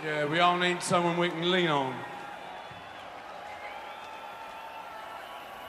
Yeah, we all need someone we can lean on.